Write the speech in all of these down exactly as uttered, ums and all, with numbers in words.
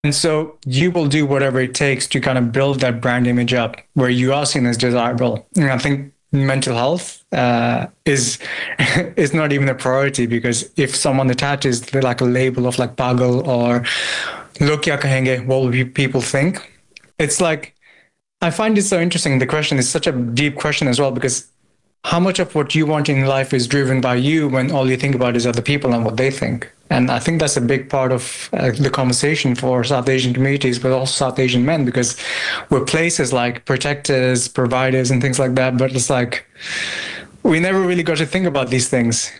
And so you will do whatever it takes to kind of build that brand image up where you are seen as desirable. And I think mental health uh, is is not even a priority, because if someone attaches like a label of like pagal or log kya kahenge, what will people think? It's like, I find it so interesting. The question is such a deep question as well, because how much of what you want in life is driven by you when all you think about is other people and what they think? And I think that's a big part of uh, the conversation for South Asian communities, but also South Asian men, because we're places like protectors, providers, and things like that. But it's like, we never really got to think about these things.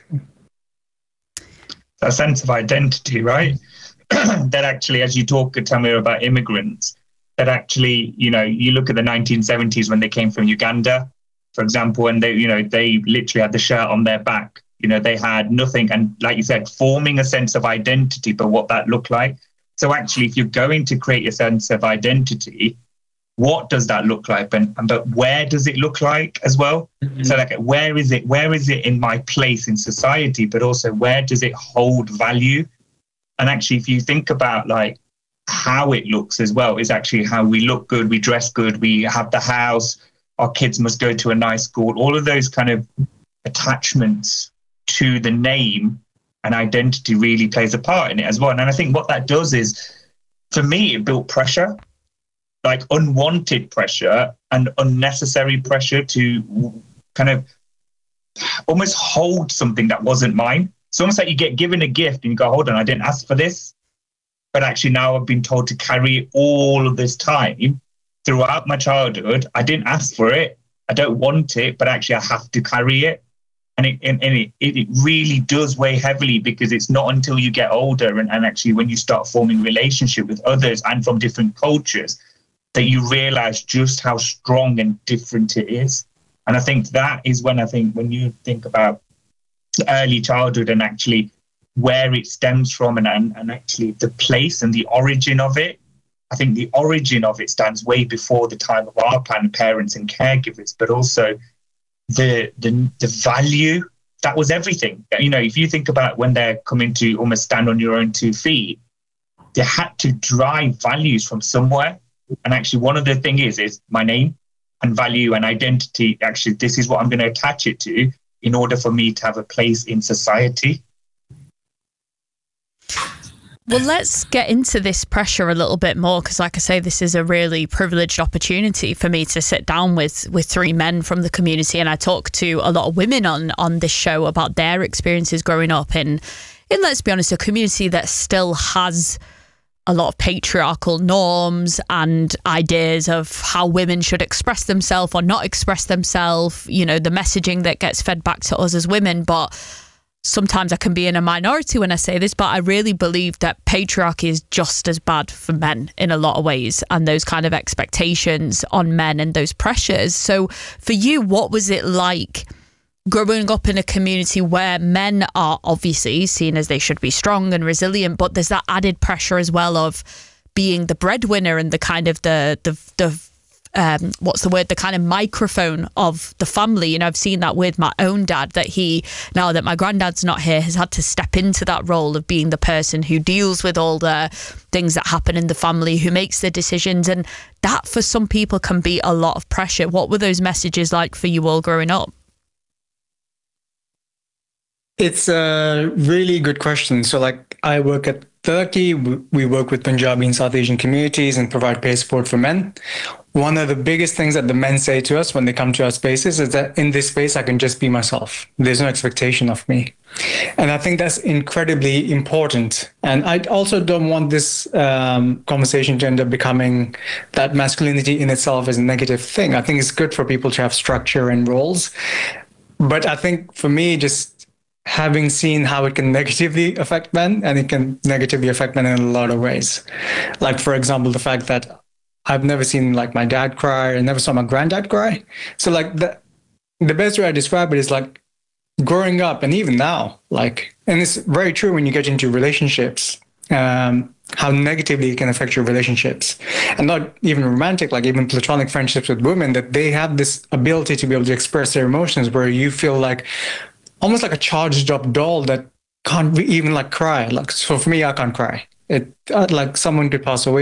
A sense of identity, right? That actually, as you talk, Tamir, about immigrants, that actually, you know, you look at the nineteen seventies when they came from Uganda, for example, and they, you know, they literally had the shirt on their back. You know, they had nothing. And like you said, forming a sense of identity, but what that looked like. So actually, if you're going to create a sense of identity, what does that look like? And, and but where does it look like as well? Mm-hmm. So like, where is it? Where is it in my place in society? But also, where does it hold value? And actually, if you think about like how it looks as well, is actually how we look good, we dress good, we have the house, our kids must go to a nice school, all of those kind of attachments to the name and identity really plays a part in it as well. And I think what that does is, for me, it built pressure, like unwanted pressure and unnecessary pressure to kind of almost hold something that wasn't mine. It's almost like you get given a gift and you go, hold on, I didn't ask for this. But actually now I've been told to carry it all of this time throughout my childhood. I didn't ask for it. I don't want it, but actually I have to carry it. And it, and, and it, it really does weigh heavily, because it's not until you get older and, and actually when you start forming relationship with others and from different cultures that you realize just how strong and different it is. And I think that is when I think when you think about early childhood and actually where it stems from and, and, and actually the place and the origin of it, I think the origin of it stands way before the time of our parents and caregivers, but also the, the the value, that was everything. You know, if you think about when they're coming to almost stand on your own two feet, they had to drive values from somewhere. And actually one of the things is, is my name and value and identity. Actually, this is what I'm going to attach it to in order for me to have a place in society. Well, let's get into this pressure a little bit more, because like I say, this is a really privileged opportunity for me to sit down with with three men from the community, and I talk to a lot of women on on this show about their experiences growing up in, in let's be honest, a community that still has a lot of patriarchal norms and ideas of how women should express themselves or not express themselves, you know, the messaging that gets fed back to us as women. But sometimes I can be in a minority when I say this, but I really believe that patriarchy is just as bad for men in a lot of ways, and those kind of expectations on men and those pressures. So for you, what was it like growing up in a community where men are obviously seen as they should be strong and resilient, but there's that added pressure as well of being the breadwinner and the kind of the the the Um, what's the word, the kind of microphone of the family. You know, I've seen that with my own dad, that he, now that my granddad's not here, has had to step into that role of being the person who deals with all the things that happen in the family, who makes the decisions. And that for some people can be a lot of pressure. What were those messages like for you all growing up? It's a really good question. So like, I work at Turkey. We work with Punjabi and South Asian communities and provide peer support for men. One of the biggest things that the men say to us when they come to our spaces is that in this space, I can just be myself. There's no expectation of me. And I think that's incredibly important. And I also don't want this um, conversation to end up becoming that masculinity in itself is a negative thing. I think it's good for people to have structure and roles. But I think for me, just having seen how it can negatively affect men, and it can negatively affect men in a lot of ways. Like, for example, the fact that I've never seen like my dad cry. I never saw my granddad cry. So like the, the best way I describe it is like growing up, and even now, like, and it's very true when you get into relationships, um, how negatively it can affect your relationships, and not even romantic, like even platonic friendships with women, that they have this ability to be able to express their emotions where you feel like almost like a charged up doll that can't even like cry. Like, so for me, I can't cry. It uh, like someone could pass away